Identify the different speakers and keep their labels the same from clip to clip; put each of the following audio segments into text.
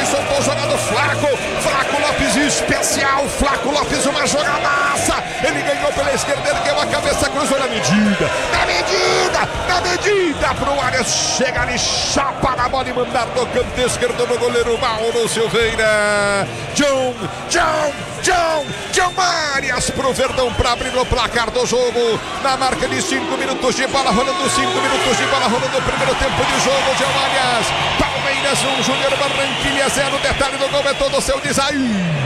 Speaker 1: Ele soltou o jogador Flaco Lopes especial. Flaco Lopes, uma jogadaça. Ele ganhou pela esquerda, ergueu a cabeça, cruzou na medida pro Arias. Chega ali, chapa na bola e mandar no canto esquerdo do goleiro Mauro Silveira. John Arias pro Verdão para abrir o placar do jogo. Na marca de 5 minutos de bola rolando, 5 minutos de bola rolando, o primeiro tempo de jogo. John Arias, Palmeiras 1, Júnior Barranquilla 0. Detalhe do gol é todo seu design.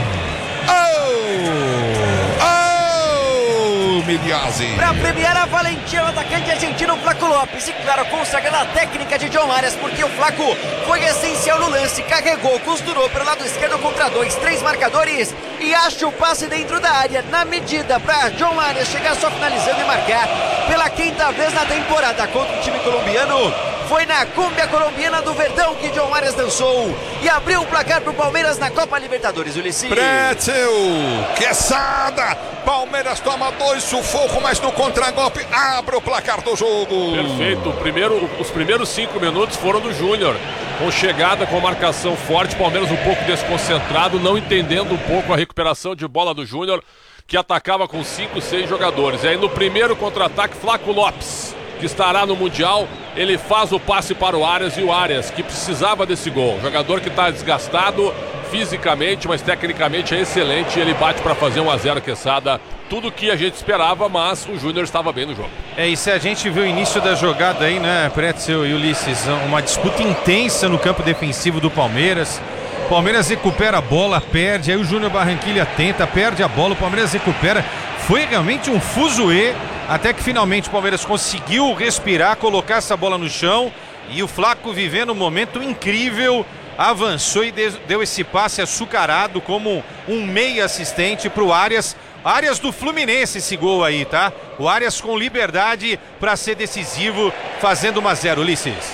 Speaker 1: Miliazzi.
Speaker 2: Para premiar a valentia, o atacante argentino Flaco Lopes. E claro, consagrando a técnica de John Arias, porque o Flaco foi essencial no lance. Carregou, costurou pelo lado esquerdo contra 2, 3 marcadores e acha o passe dentro da área, na medida, para John Arias chegar só finalizando e marcar pela 5ª vez na temporada contra o time colombiano. Foi na cúmbia colombiana do Verdão que John Arias dançou e abriu o placar pro Palmeiras na Copa Libertadores, Ulisses.
Speaker 1: Pretzel, Quesada, Palmeiras toma 2, sufoco, mas no contragolpe abre o placar do jogo.
Speaker 3: Perfeito, os primeiros 5 minutos foram do Júnior, com chegada, com marcação forte, Palmeiras um pouco desconcentrado, não entendendo um pouco a recuperação de bola do Júnior, que atacava com 5, 6 jogadores. E aí no primeiro contra-ataque, Flaco Lopes, que estará no Mundial, ele faz o passe para o Arias, e o Arias, que precisava desse gol, jogador que está desgastado fisicamente, mas tecnicamente é excelente, ele bate para fazer 1-0, Quesada, tudo que a gente esperava, mas o Júnior estava bem no jogo.
Speaker 4: E se a gente viu o início da jogada aí, né, Pretzel e Ulisses, uma disputa intensa no campo defensivo do Palmeiras. O Palmeiras recupera a bola, perde, aí o Júnior Barranquilla tenta, perde a bola, o Palmeiras recupera, foi realmente um fuzuê, até que finalmente o Palmeiras conseguiu respirar, colocar essa bola no chão, e o Flaco, vivendo um momento incrível, avançou e deu esse passe açucarado como um meia assistente para o Arias. Arias do Fluminense, esse gol aí, tá? O Arias com liberdade para ser decisivo, fazendo 1-0, Ulisses.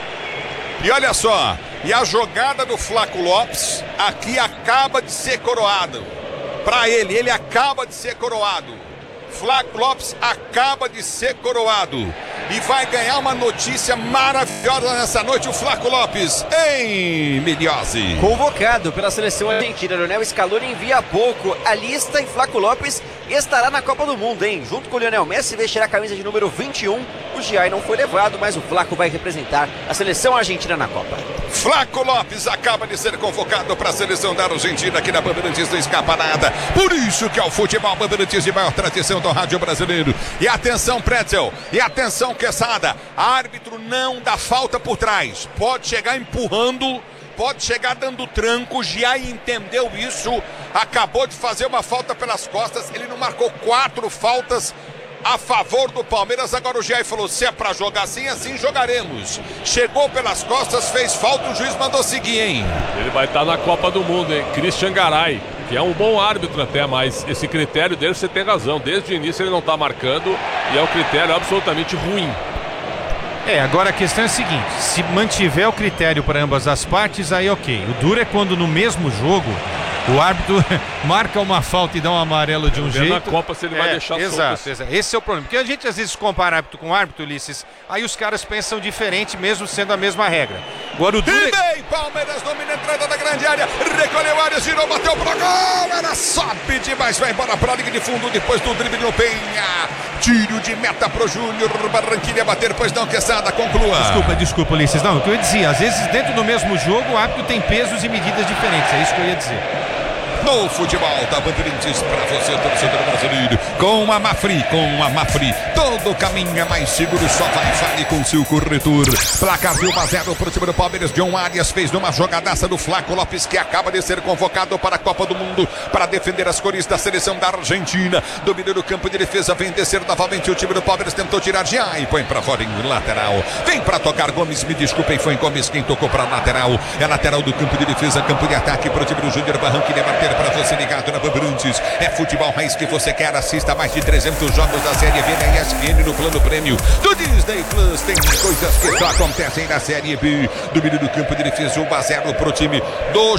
Speaker 1: E olha só, e a jogada do Flaco Lopes aqui acaba de ser coroado. Para ele acaba de ser coroado. Flaco Lopes acaba de ser coroado e vai ganhar uma notícia maravilhosa nessa noite, o Flaco Lopes, em Miliazzi.
Speaker 2: Convocado pela seleção argentina, Lionel Scaloni envia há pouco a lista e Flaco Lopes estará na Copa do Mundo, hein? Junto com o Lionel Messi, vestirá a camisa de número 21. O Giai não foi levado, mas o Flaco vai representar a seleção argentina na Copa.
Speaker 1: Flaco Lopes acaba de ser convocado para a seleção da Argentina aqui na Bandeirantes, não escapa nada. Por isso que é o futebol Bandeirantes de maior tradição do rádio brasileiro. E atenção, Pretzel, e atenção, Quesada, árbitro não dá falta por trás, pode chegar empurrando, pode chegar dando tranco. Giai entendeu isso, acabou de fazer uma falta pelas costas, ele não marcou 4 faltas a favor do Palmeiras. Agora o Giai falou, se é pra jogar assim, assim jogaremos. Chegou pelas costas, fez falta, o juiz mandou seguir, hein?
Speaker 3: Ele vai estar na Copa do Mundo, hein? Christian Garay, que é um bom árbitro até, mas esse critério dele, você tem razão, desde o início ele não está marcando e é um critério absolutamente ruim.
Speaker 4: Agora a questão é a seguinte, se mantiver o critério para ambas as partes, aí ok. O duro é quando no mesmo jogo o árbitro marca uma falta e dá um amarelo de um jeito.
Speaker 3: Na Copa, se ele vai deixar
Speaker 4: exato. Esse é o problema, porque a gente às vezes compara árbitro com árbitro, Ulisses, aí os caras pensam diferente mesmo sendo a mesma regra. Agora o duro
Speaker 1: e bem, Palmeiras domina a entrada da grande área, recolheu Arias, girou, bateu pro gol, era só pedir, mas vai embora pra linha de fundo depois do drible no Penha. Tiro de meta pro Júnior Barranquilla bater, pois não, Quesada, conclua.
Speaker 4: Desculpa, Ulisses, não, o que eu ia dizer, às vezes dentro do mesmo jogo o árbitro tem pesos e medidas diferentes, é isso que eu ia dizer.
Speaker 1: No futebol da Bandeirantes para você, torcedor brasileiro, com a Mafri, todo caminho é mais seguro, só fale com seu corretor. Placar de 1-0 pro time do Palmeiras. John Arias fez numa jogadaça do Flaco Lopes, que acaba de ser convocado para a Copa do Mundo para defender as cores da seleção da Argentina. Domina no campo de defesa, vem descer novamente o time do Palmeiras, tentou tirar de e põe para fora em lateral. Vem para tocar Gomes, me desculpem, foi Gomes quem tocou para lateral. É lateral do campo de defesa, campo de ataque pro time do Júnior Barranquilla bater para você ligado na Bandeirantes. É futebol raiz que você quer. Assista mais de 300 jogos da Série B na ESPN no plano prêmio do Disney Plus. Tem coisas que só acontecem na Série B. Domínio do campo de defesa, 1-0 pro time do